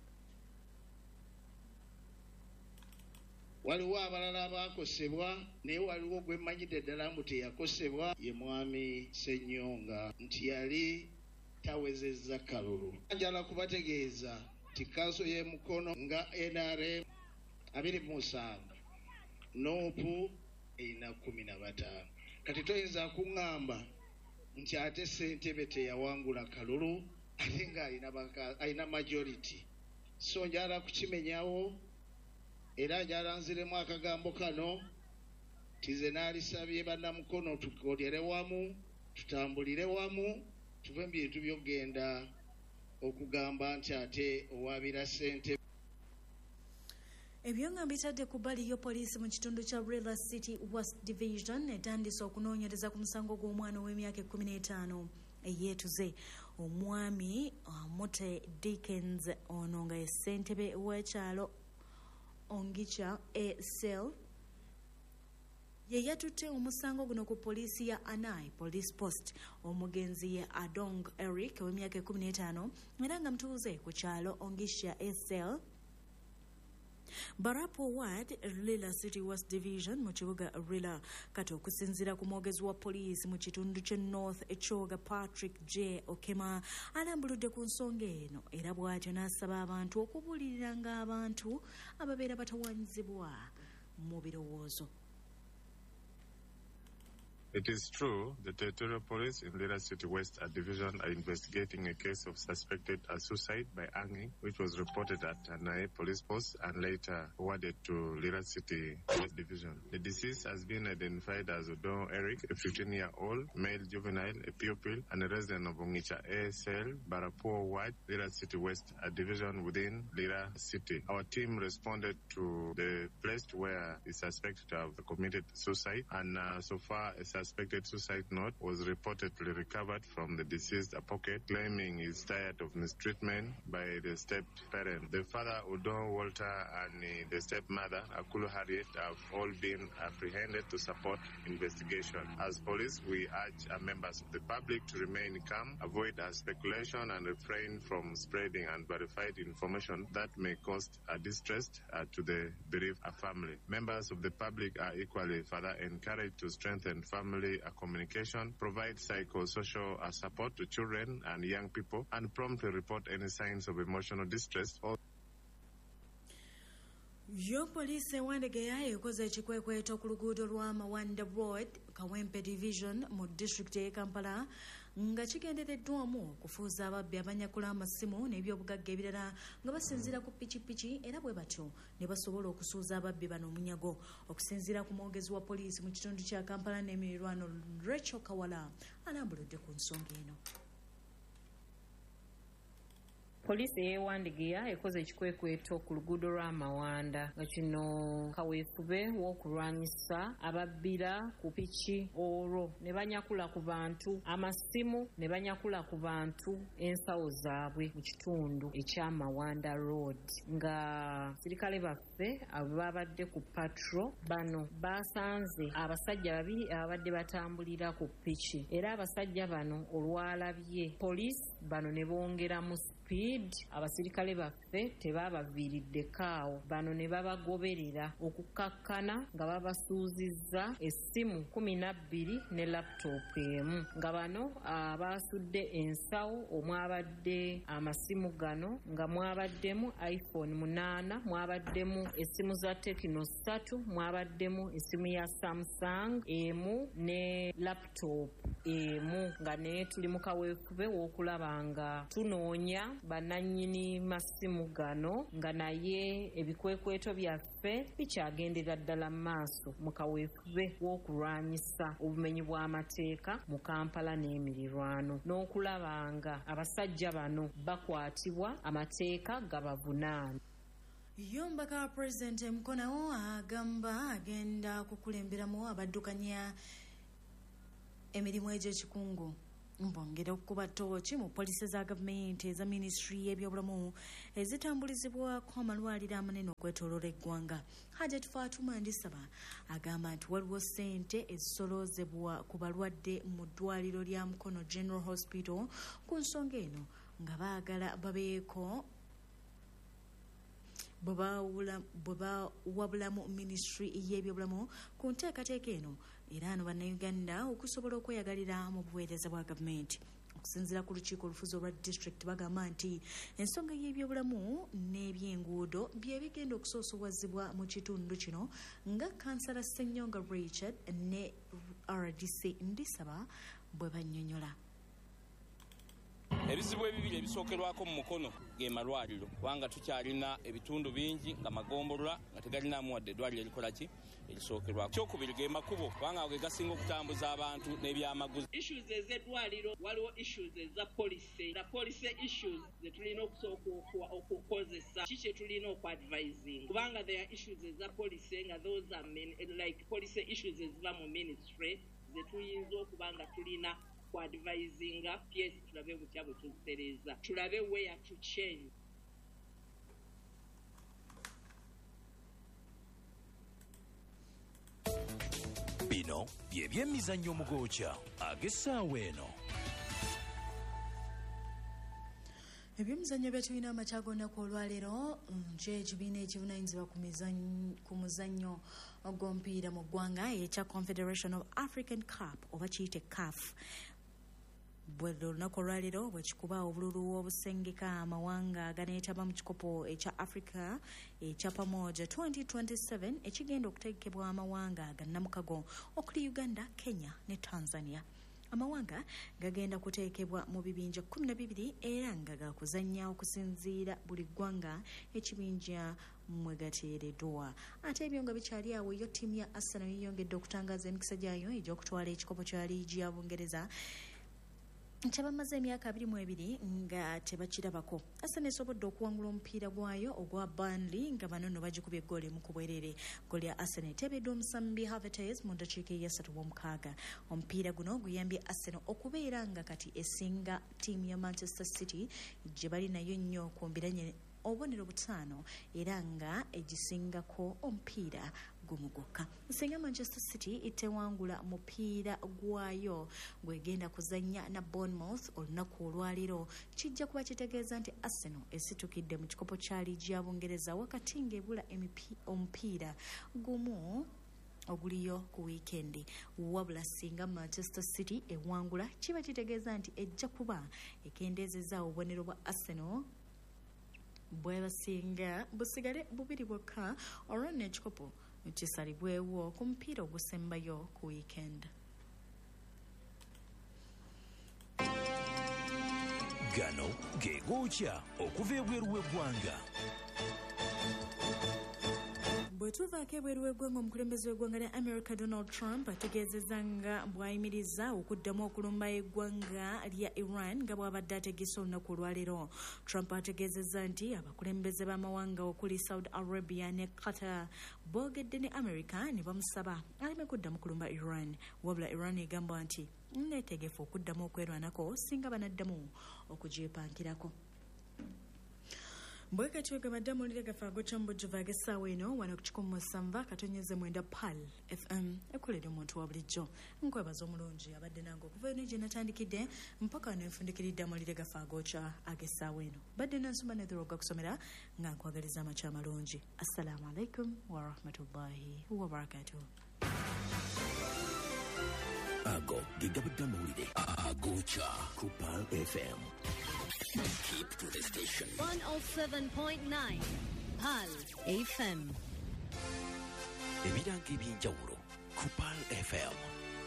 Waliwo abalala abakosebwa naye waliwo gwe mmanyidde ddala mbu teyakosebwa ye mwami Ssenyonga nti yali tawezezza kalulu. Njala kubategeeza ti kanso y'emukono nga N R M abiri mu musanvu Noopu erina kumi na bataano. Kati toyinza kuŋŋamba nti ate ssentebe teyawangula kalulu ate ng'alina majority. So njala kukimenyawo era njala nziremu akagambo kano tize naalisabye bannamukono tukolere wamu tutambulire wamu tuve mu bintu by'ogenda okugamba nti ate owabira ssente.
Ebyo nga mbitadde ku bbali yo poliisi mu kitundu kya Rila City West Division etandise okunoonyereza ku musango gw'omwana ow'emyaka ekkumi n'etaano eyeetuze omwami Mute Dickens ono nga ye ssentebe w'ekyalo Ongicha e Sel ye yatutte omusango guno ku poliisi ya Anai Police Post. Omugenzi ye Adong Eric ow'emyaka ekkumi n'etaano era nga mutuuze ku kyalo Ongisha e Sel Barapo Ward, Rila City West Division mu kibuga Rila. Kati okusinziira ku mwogezi wa poliisi mu kitundu kye North Echoga Patrick J. Okema alambuludde ku nsonga eno era bw'atyo n'asaba abantu okubuulirira ng'abantu ababeera batawaanyizibwa mu birowoozo.
It is true the Territorial Police in Lira City West Division are investigating a case of suspected uh, suicide by hanging, which was reported at Anai Police Post and later forwarded to Lira City West Division. The deceased has been identified as Odon Eric, a fifteen-year-old male juvenile, a pupil, and a resident of Ongicha A S L, Barapo Ward, Lira City West uh, Division within Lira City. Our team responded to the place where the suspect to have committed suicide, and uh, so far a suspected suicide note was reportedly recovered from the deceased pocket, claiming he's tired of mistreatment by the step-parent. The father, Udon Walter, and uh, the stepmother, Akulu Harriet, have all been apprehended to support investigation. As police, we urge uh, members of the public to remain calm, avoid uh, speculation, and refrain from spreading unverified information that may cause uh, distress uh, to the bereaved uh, family. Members of the public are equally further encouraged to strengthen family uh, communication, provide psychosocial uh, support to children and young people, and promptly report any signs of emotional distress. Or
Yo police ewandegeya ekoze ekikwekweto ku luguudo lwa Mawanda Road Kawempe Division mu district e Kampala nga kigendereddwamu okufuuza ababbi abanyakula amasimu n'ebyobugagga ebirala nga basinziira ku pikipiki era bwe batyo ne basobola okusuuza ababbi bano omunyago. Okusinziira ku mwogezi wa poliisi mu kitundu kya Kampala n'emirirwano Rachel Kawala alambuludde ku nsonga eno.
Poliisi eyewandigiya ekoze ekikwekweto ku luguudo lwa Mawanda nga kino kaweefube w'okulwanyisa ababbira ku piki olwo ne banyakula ku bantu amasimu ne banyakula ku bantu ensawo zaabwe mu kitundu ekya Mawanda Road. Nga sirikale baffe ababadde ku patro bano basanze abasajja babiri ababadde batambulira ku piki era abasajja bano olwalabye poliisi bano ne bongeramu speed. Abasirikale baffe tebabaviiriddekaawo bano ne babagoberera okukakkana nga babasuuzizza essimu kumi na bbiri ne laptop emu. Nga bano abaasudde ensawo omwabadde amasimu gano nga mwabaddemu iPhone munaana, mwabaddemu essimu za Tekino ssatu, mwabaddemu essimu ya Samsung emu ne laptop emu. Nga naye tuli mu kaweefube w'okulaba nga tunoonya bannannyini masimu gano nga naye ebikwekweto byaffe bikyagendera ddala mu maaso mu kaweefube w'okulwanyisa obumenyi bw'amateeka mu Kampala n'emirirwano n'okulaba nga abasajja bano bakwatibwa amateeka gabavunaana.
Yombaka President Mkonawo agamba agenda kukulemberamu abaddukanya emirimu egy'ekikungu. Mbongera okukuba ttooki mu poliisi za gavumenti eza minisitule y'ebyobulamu ezitambulizibwako amalwaliro amanene okwetooloola eggwanga. Hajat Fatuma Ndisaba agamba nti waliwo ssente ezisoloozebwa ku balwadde mu ddwaliro lya Mukono General Hospital ku nsonga eno nga baagala babeeko bwe bawabulamu minisitule y'ebyobulamu ku nteekateeka eno era ano bannayuganda okusobola okweyagalira mu buweereza bwa gavumenti. Okusinziira ku lukiiko olufuzi olwa disitulikiti bagamba nti ensonga y'ebyobulamu n'ebyenguudo bye bigenda okusoosowazibwa mu kitundu kino nga kansala Ssenyonga Richard ne R D C Ndisaba bwe bannyonnyola.
Ebizibu ebibiri ebisookerwako mu Mukono ge malwaliro kubanga tukyalina ebitundu bingi nga magombolola nga tegalinamu wadde eddwaliro erikola ki erisookerwako. Kyokubiri ge makubo kubanga ge gasinga okutambuza abantu n'ebyamaguzi.
Issues ez'eddwaliro waliwo issues eza policy na policy issues ze tulina okusooka okukozesa ki kye tulina okwadvising kubanga there are issues eza policy nga those are like policy issues eziva mu ministry ze tuyinza okuba nga tulina advisinga P S tulabe butya bwe tuzitereza tulabe where to change.
Bino bye by'emizannyo omugoocha ag'essaawa eno.
Ebyemizannyo bye tulina amakya g'olunaku olwaleero ky'ekibiina ekivunaanyizibwa ku muzannyo ogw'omupiira mu ggwanga ekya Confederation of African Cup oba kiyite C A F bwe lunaku olwaleero bwe kikuba obululu obusengeka amawanga aganeetaba mu kikopo ekya Africa ekya Pamoja twenty twenty-seven ekigenda okutegekebwa amawanga aga Namukago okuli Uganda, Kenya ne Tanzania. Amawanga gagenda kuteekebwa mu bibinja kumi na bibiri era nga gakuzannya okusinziira buli ggwanga ekibinja mwe gateereddwa. Ate ebyo nga bikyali awo yo ttiimu ya Arsenal yiyongedde okutangaaza emikisa gyayo egy'okutwala ekikopo kya liigi ya Bungereza kyabamaze emyaka abiri mu ebiri nga tebakirabako. Arsenal esobodde okuwangula omupiira gwayo ogwa Burnley nga bano no bagikubye eggooli emu ku bwerere. Ggooli ya Arsenal eteebeddwa omusambi Havertz mu ddakiika ey'essatu w'omukaaga. Omupiira guno guyambye Arsenal okubeera nga kati esinga ttiimu ya Manchester City gye bali nayo nnyo ku mbiranye obubonero butaano era nga egisingako omupiira gumu gwokka. Singa Manchester City etewangula mupiira gwayo gwegenda kuzannya na Bournemouth olunaku olwaleero kijja kuba kitegeeza nti Arsenal esitukidde mu kikopo kya liigi ya Bungereza wakati ng'ebula omupiira gumu oguliyo ku wiikendi. Wabula singa Manchester City ewangula kiba kitegeeza nti ejja kuba ekendeezezza obubonero bwa Arsenal bwe basinga busigale bubiri bwokka olwo n'ekikopo kisalibwewo ku mupiira ogusembayo ku weekend.
Gano ge gookya okuva ebweru w'eggwanga.
Bwe tuvaako ebweru w'eggwanga omukulembeze w'eggwanga lya America Donald Trump ategeezezza nga bw'ayimiriza okuddamu okulumba eggwanga lya Iran nga bw'abadde ategese olunaku olwaleero. Trump ategeezezza nti abakulembeze b'amawanga okuli Saudi Arabia ne Qatar boogedde ne America ne bamusaba aleme kuddamu kulumba Iran. Wabula Iran egamba nti neetegefu okuddamu okwerwanako singa banaddamu okugyepankirako. Mbweka chwega madamu lile gafago chambo juvage sawa ino wana kuchikumu samba katonyeze mwenda Pal F M ekulele mwantu wa bulijjo nkwe bazo mulungi abadde nango kuva ino jina tandikide mpaka wanefundikirida mwalile gafago cha age sawa ino badde nansumba nethiroga kusomera nga nkwagaliza amacha malungi. Assalamu alaikum wa rahmatullahi wa barakatuh.
Ago gigabidda mawulire agocha ku Pal F M. Keep to the station.
one oh seven point nine Pal F M.
Ebirango eby'enjawulo ku Pal F M.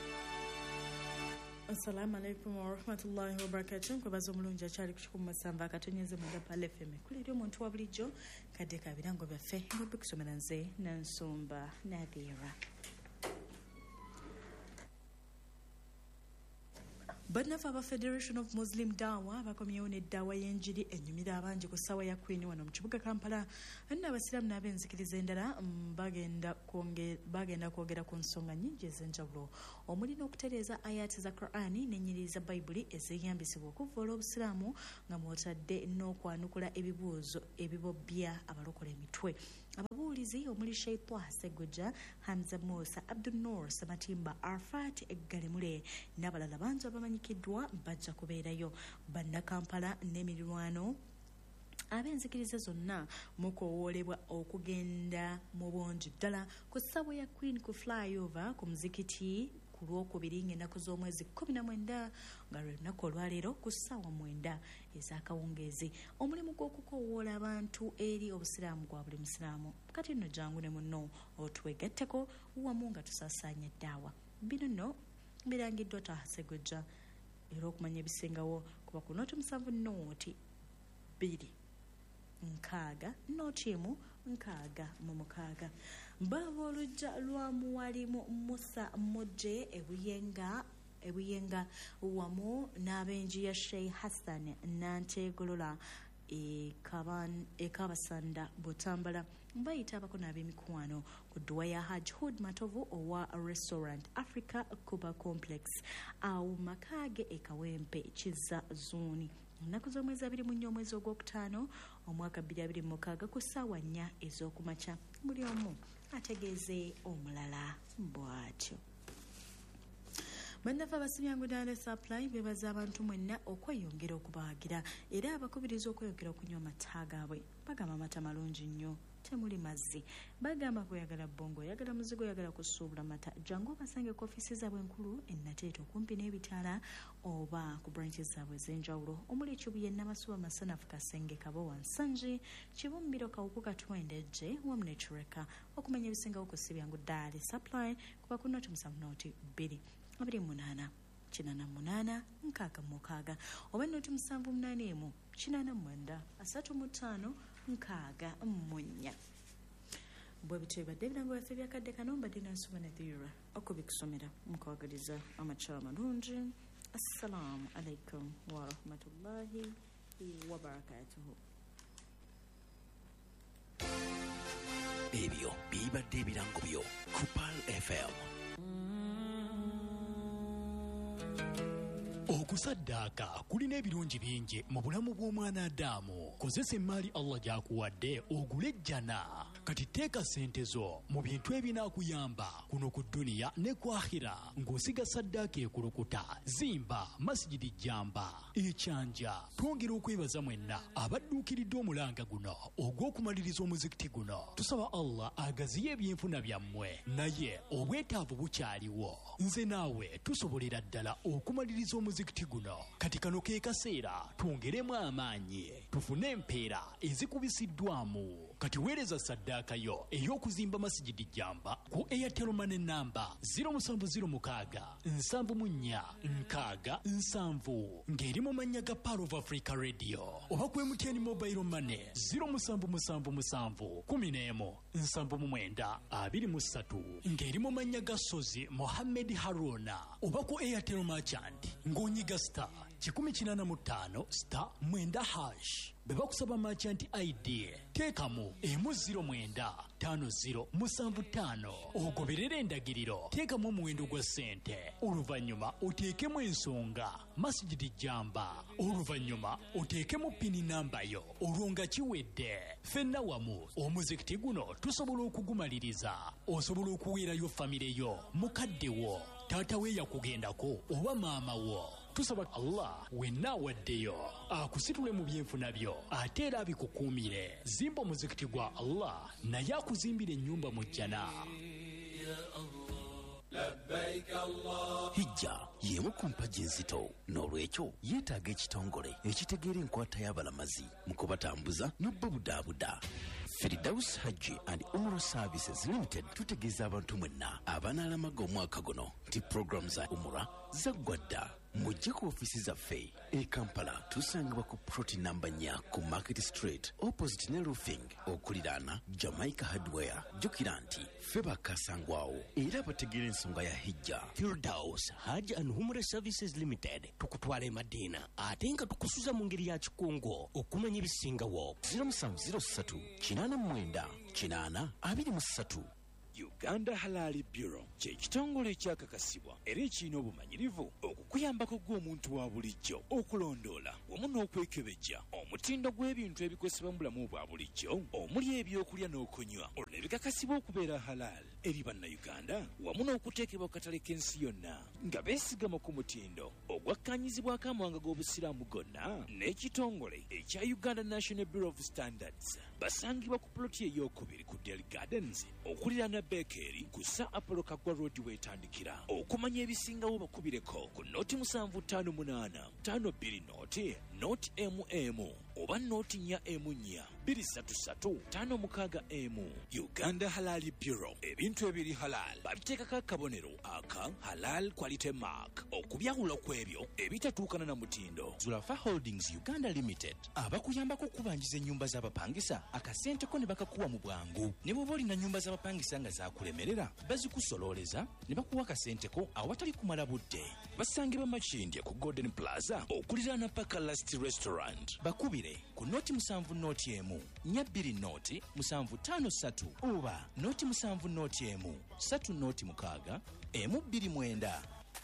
Assalamu alaikum wa rahmatullahi wa barakatuh. Nkwebaza omulungi akyali kuchikumu masamba akatonyeze mwenda Pal F M. Kulira omuntu wa bulijjo kadde ka birango byaffe ngobbe kusomera nze Nansumba Nadira. bannafe aba Federation of Muslim Dawa bakomyewo n'eddawa y'enjiri enyumira abangi ku ssaawa ya Queen wano mu kibuga Kampala. N'abasiraamu n'ab'enzikiriza endala bagenda bagenda kwogera ku nsonga nnyingi ez'enjawulo omuli n'okutereeza ayati za Qur'ani n'ennyiriri za Bayibuli ezeeyambisibwa okuvvoola obusiraamu nga mw'otadde n'okwanukula ebibuuzo ebibobbya abalokola emitwe. Ababuulizi omuli Sheitwa Segujja, Hamza Musa, Abdul Noor Samatimba, Arfat Eggalemule n'abalala bangi abamanyikiddwa bajja kubeerayo. Bannakampala n'emirirwano ab'enzikiriza zonna mukoowoolebwa okugenda mu bungi ddala ku ssaawa ya Queen ku flyover ku muzikiti ku lwokubiri ng'ennaku z'omwezi kumi na mwenda nga lwe lunaku olwaleero ku ssaawa mwenda ez'akawungeezi. Omulimu gw'okukoowoola abantu eri obusiraamu gwa buli musiraamu. Kati nno jangu ne munno otwegatteko wamu nga tusaasaanya eddaawa. Bino nno birangiddwa Tahasegujja era okumanya ebisingawo kuba ku nooti musanvu nooti bbiri nkaaga nooti emu nkaaga mu mukaaga. Baba olujja lwa muwalimu Musa Mujje ebuyenga ebuyenga wamu n'ab'enju ya Sheikh Hassan Nantegolola ekabasanda Butambala bayita abako n'ab'emikwano ku dduwa ya Hajj Hood Matovu owa Restaurant Africa Cuba Complex awo makaage ekawempe Kizza Zuni. Ennaku z'omwezi abiri mu nnya omwezi ogwokutaano omwaka bbiri abiri mu mukaaga ku ssaawa nnya ez'okumakya. Buli omu ategeeze omulala bw'atyo. Bannafe abasibyangudaala supply bebaza abantu mwenna okweyongera okubaagira era abakubiriza okweyongera okunywa amata gaabwe. Bagamba amata malungi nnyo, temuli mazzi. Bagamba kweyagala bbongo, oyagala muzigo, oyagala kusuubula mata, jangu obasange ku ofiisi zaabwe enkulu e Nateete okumpi n'ebitaala oba ku branches zaabwe ez'enjawulo omuli Kibuye, Namasuba, Masanafu, Kasenge, Kabowa, Nsanji, Kibumbiro, Kawuku, Katwendejje wamu ne Kireka. Okumanya ebisingawo ku Sibyangudaala supply kuba ku nooti musanvu nooti bbiri abiri munaana kinaana munaana nkaaga mukaaga oba nooti musanvu munaana emu kinaana mwenda asatu mu ttaano nkaaga mu nnya. Bwe bityo bibadde ebirango byaffe byakadde kano mbadde nansuba Nadhira okubikusomera mukwagaliza amakya amalungi. Assalamu alaikum warahmatullahi wabarakatuhu.
Ebyo bibadde ebirango byo ku Pal F M.
Okusaddaaka kulina ebirungi bingi mu bulamu bw'omwana Adamu. Kozesa emmaali Allah gy'akuwadde ogule ejjana. Kati teeka ssente zo mu bintu ebinaakuyamba kuno ku dduniya ne ku akhira ng'osiga saddaaka ekulukuta. Zimba masijidi Jamba ekyanja. Twongera okwebaza mwenna abadduukiridde omulanga guno ogw'okumaliriza omuzikiti guno. Tusaba Allah agaziye ebyenfuna byammwe naye obwetaavu bukyaliwo. Nze naawe tusobolera ddala okumaliriza omuzikiti guno. Kati kano ke kaseera twongeremu amaanyi tufune empeera ezikubisiddwamu. Kati weereza saddaaka yo ey'okuzimba masijidi Jamba ku Airtel Money namba zero seven zero six nsanvu mu nnya nkaaga nsanvu ng'eri mu mannya ga Power of Africa Radio oba ku M T N Mobile Money zero seven seven seven kumi n'emu nsanvu mu mwenda abiri mu ssatu ng'eri mu mannya ga Sozi Mohammed Haruna oba ku Airtel Merchant ng'onyiga star kikumi kinaana mu ttaano star mwenda hash. Beba kusaba merchant I D teekamu emu ziro mwenda tano ziro musanvu ttaano ogoberera endagiriro. Teekamu omuwendo gwa ssente oluvannyuma oteekemu ensonga masijidi Jamba oluvannyuma oteekemu pini namba yo olwo nga kiwedde. Ffenna wamu omuzikiti guno tusobola okugumaliriza. Osobola okuweerayo famire yo mukadde wo taata we yakugendako oba maama wo. Tusaba Allah wenna awaddeyo akusitule mu byenfuna byo ate era abikukuumire. Zimba omuzikiti gwa Allah naye akuzimbira ennyumba mu jjana.
Hijja y'emu ku mpagi enzito n'olwekyo yeetaaga ekitongole ekitegeera enkwata y'abalamazi mu kubatambuza n'obbabudaabuda. Firdaus Hajji and Umrah Services Limited tutegeeza abantu mwenna abanaalamaga omwaka guno nti program za Umrah zaggwadda
mujje ku ofiisi zaffe e Kampala tusangibwa ku ploti namba nnya ku Market Street opposite ne roofing okuliraana Jamaica Hardware. Jjukira nti ffe bakasangwawo era bategeera ensonga ya hijja.
Firdaus Hajj and Umrah Services Limited tukutwala e Madina ate nga tukusuza mu ngeri ya kikungo okumanya ebisingawo.
zero seven zero three eight nine nine eight two three.
Uganda Halal Bureau kye kitongole ekyakakasibwa era ekirina obumanyirivu okukuyambako gw'omuntu wa bulijjo okulondoola wamu n'okwekebejja omutindo gw'ebintu ebikozesebwa mu bulamu bwa bulijjo omuli ebyokulya n'okunywa olwo ebikakasibwa okubeera halal eri bannayuganda wamu n'okuteekebwa ku katale k'ensi yonna nga beesigama ku mutindo ogwakkanyizibwako amawanga g'obusiraamu gonna n'ekitongole ekya Uganda National Bureau of Standards. Basangibwa ku ploti ey'okubiri ku Dale Gardens okuliraana Bekeri ku Sir Apollo Kagwa Road wetandikira. Okumanya ebisingawo bakubireko ku noti musanvu ttaano munaana ttaano bbiri noti noti emu emu oba noti nnya emu nnya bbiri ssatu ssatu ttaano mukaaga emu. Uganda Halal Bureau, ebintu ebiri halal babiteekako akabonero aka halal quality mark okubyawula kw'ebyo ebitatuukana na mutindo.
Zulafa Holdings Uganda Limited abakuyambako okubanjiza ennyumba z'abapangisa akasenteko ne bakakuwa mu bwangu. Ne bw'oba olina nnyumba z'abapangisa nga zaakulemerera bazikusololeza ne bakuwa akasenteko awatali kumala budde. Basangibwa Makindye ku Golden Plaza okuliraana Paka Last Restaurant. Bakubire ku noti musanvu noti emu nnya bbiri noti musanvu ttaano ssatu oba noti musanvu noti emu ssatu noti mukaaga emu bbiri mwenda.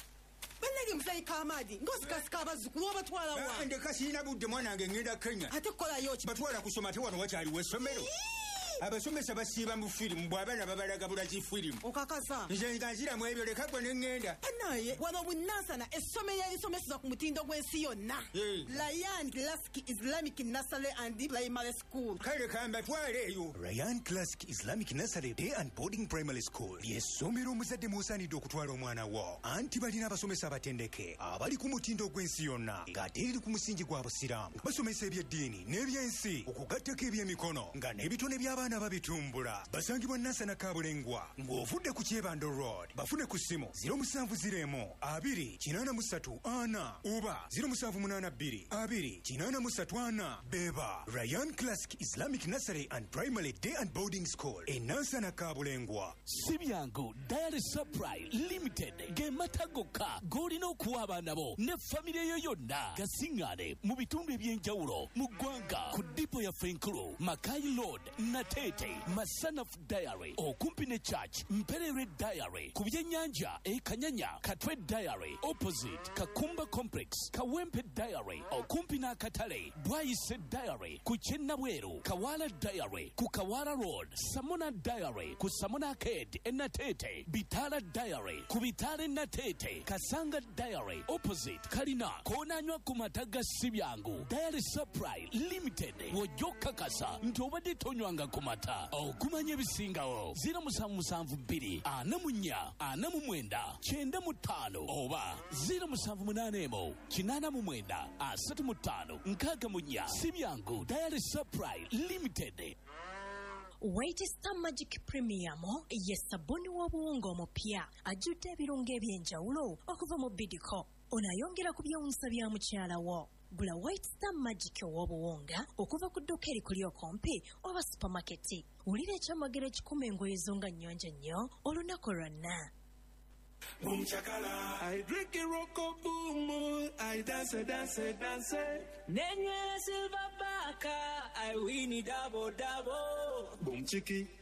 Bannage musayi Kamadi ng'osikasika abazzukulu obatwala wa?
Ndeka sirina budde mwanange ngenda Kenya.
Ate kukolayo ki?
Batwala kusoma ate wano wakyaliwo essomero. Abasomesa basiiba mu firimu bw'abaana babalagabula ki firimu.
Okakasa.
Nze nga nziramu ebyo leka gwe ne ŋŋenda.
Naye wano bunnansana essomero erisomeseza ku mutindo gw'ensi yonna. Ryan Classic Islamic Nursery and Primary School.
Kale kambatwale eyo.
Ryan Classic Islamic Nursery Day and Boarding Primary School ly'essomero omuzadde mw'osaanidde okutwala omwana wo. Anti balina abasomesa abatendeke abali ku mutindo gw'ensi yonna ng'ate eri ku musingi gwa busiraamu. Basomesa eby'eddiini n'ebyensi okugattako eby'emikono nga n'ebitone by'abaana babitumbula. Basangibwa Nansana Kabulengwa ng'ovudde ku Kyebando Road. Bafune ku ssimu zero musanvu ziro emu abiri kinaana mu ssatu ana oba zero musanvu munaana bbiri abiri kinaana mu ssatu ana. Beba Ryan Classic Islamic Nursery and Primary Day and Boarding School e Nansana Kabulengwa.
Sibyangu Diary Supply Limited ge mata gokka g'olina okuwa abaana bo ne famire yo yonna gasiŋŋaane mu bitundu eby'enjawulo mu ggwanga ku dipo yaffe enkulu Makai Road Natete Masanafu Diary okumpi ne Church Mperere Diary ku byennyanja e Kanyanya Katwe Diary opposite Kakumba Complex Kawempe Diary okumpi n'akatale Bwayise Diary ku Kyennabweru Kawala Diary ku Kawala Road Samona Diary ku Samona Arcade e Natete Bitala Diary ku Bitale Natete Kasanga Diary opposite Kalina koonanywa ku mata ga Sibyangu Diary Supply Limited wojjokakasa nti obadde tonywanga ku mata okumanya ebisingawo zero musanvu musanvu bbiri ana mu nnya ana mu mwenda kyenda mu ttaano oba zero musanvu munaana emu kinaana mu mwenda asatu mu ttaano nkaaga mu nnya. Sibyangu Diary Supply Limited.
White Star Magic Premium ye sabuni w'obuwunga omupya ajjudde ebirungo eby'enjawulo okuva mu Bidco. Onayongera ku byawunsa bya mukyala wo. Gula White Star Magic w'obuwunga okuva ku dduuka erikuli okumpi oba supamaketi. Wulira ekyamagero ekikuma engoye zo nga nnyonjo nnyo olunaku lwonna.
Boom chakala, I drink a rocko boom, I dance, dance, dance.
Nenye silver baka, I win it double double.
Boom chiki.